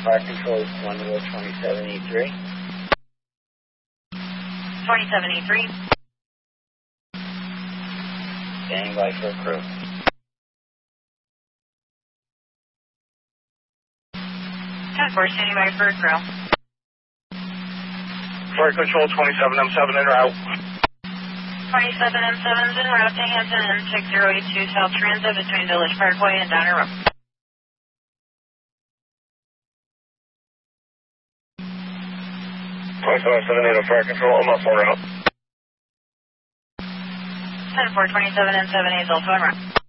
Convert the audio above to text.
Fire control is 27E3. 27E3. Standing by for crew. 10-4, standing by for crew. Fire control 27M7 en route. 27M7's en route to Hampton and 6082 South Transit between Village Parkway and Downer Road. 2778 fire control, I'm up en route. 10-4, 27M7 is also en route.